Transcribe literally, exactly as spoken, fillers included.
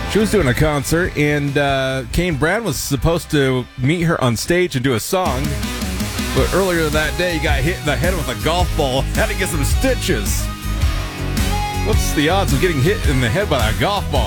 She was doing a concert, and uh, Kane Brown was supposed to meet her on stage and do a song. But earlier that day, he got hit in the head with a golf ball. Had to get some stitches. What's the odds of getting hit in the head by a golf ball?